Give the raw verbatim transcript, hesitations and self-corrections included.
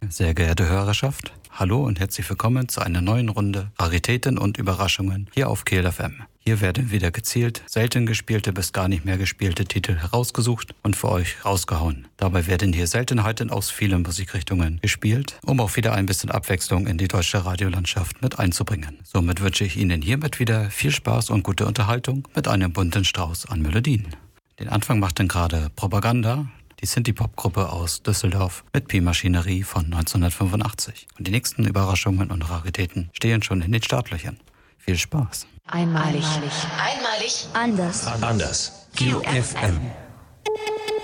Sehr geehrte Hörerschaft, hallo und herzlich willkommen zu einer neuen Runde Raritäten und Überraschungen hier auf Kehl F M. Hier werden wieder gezielt selten gespielte bis gar nicht mehr gespielte Titel herausgesucht und für euch rausgehauen. Dabei werden hier Seltenheiten aus vielen Musikrichtungen gespielt, um auch wieder ein bisschen Abwechslung in die deutsche Radiolandschaft mit einzubringen. Somit wünsche ich Ihnen hiermit wieder viel Spaß und gute Unterhaltung mit einem bunten Strauß an Melodien. Den Anfang macht dann gerade Propaganda, die Synthie-Pop-Gruppe aus Düsseldorf mit Pi-Maschinerie von neunzehnhundertfünfundachtzig. Und die nächsten Überraschungen und Raritäten stehen schon in den Startlöchern. Viel Spaß. Einmalig. Einmalig. Anders. Anders. Q F M.